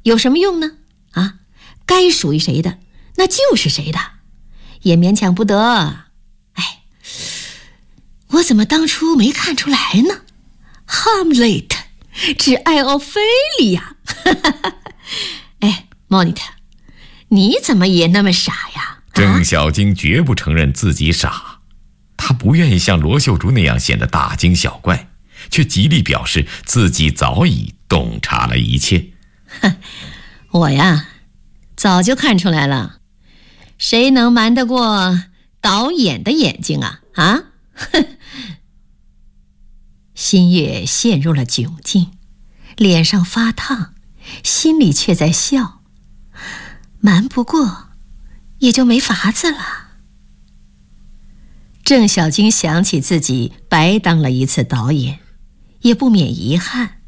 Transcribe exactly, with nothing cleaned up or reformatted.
有什么用呢？啊，该属于谁的那就是谁的，也勉强不得。哎，我怎么当初没看出来呢？哈姆雷特只爱奥菲利亚。哎，莫妮特，你怎么也那么傻呀？ 郑小晶绝不承认自己傻，他不愿意像罗秀竹那样显得大惊小怪，却极力表示自己早已洞察了一切。 我呀，早就看出来了，谁能瞒得过导演的眼睛啊？啊！新月陷入了窘境，脸上发烫，心里却在笑，瞒不过也就没法子了。郑小晶想起自己白当了一次导演，也不免遗憾。